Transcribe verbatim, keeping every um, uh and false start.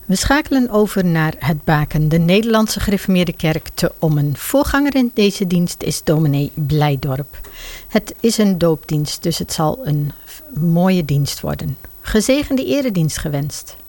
We schakelen over naar het Baken, de Nederlandse Gereformeerde Kerk te Ommen. Voorganger in deze dienst is dominee Blijdorp. Het is een doopdienst, dus het zal een mooie dienst worden. Gezegende eredienst gewenst.